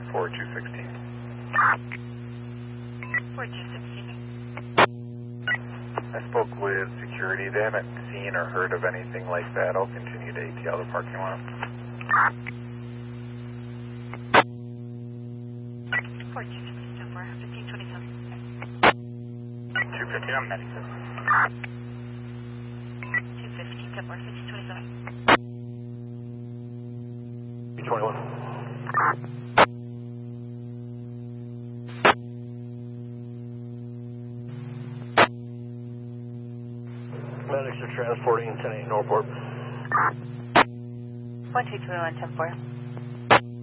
4216. 4216. I spoke with security. They haven't seen or heard of anything like that. I'll continue to ATL the parking lot. 4216, 1527. 250, I'm 97. 250, 1527. 21. Medics are transporting 108 Northport. 1221, 104.